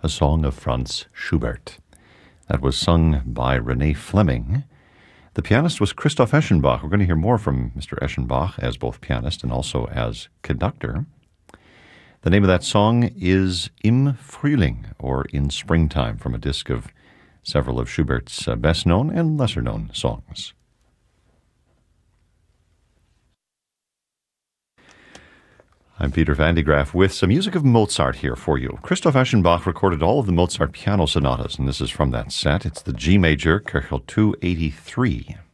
a song of Franz Schubert. That was sung by Renee Fleming. The pianist was Christoph Eschenbach. We're going to hear more from Mr. Eschenbach as both pianist and also as conductor. The name of that song is Im Frühling, or In Springtime, from a disc of several of Schubert's best-known and lesser-known songs. I'm Peter Van de Graaff with some music of Mozart here for you. Christoph Eschenbach recorded all of the Mozart piano sonatas, and this is from that set. It's the G major, Köchel 283.